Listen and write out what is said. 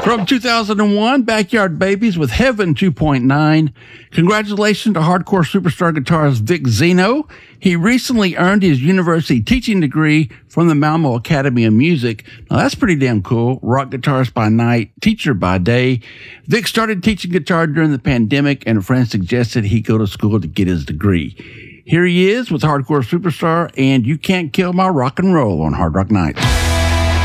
From 2001, Backyard Babies with Heaven 2.9. Congratulations to hardcore superstar guitarist Vic Zeno. He recently earned his university teaching degree from the Malmo Academy of Music. Now, that's pretty damn cool. Rock guitarist by night, teacher by day. Vic started teaching guitar during the pandemic, and a friend suggested he go to school to get his degree. Here he is with Hardcore Superstar and You Can't Kill My Rock and Roll on Hard Rock Nights.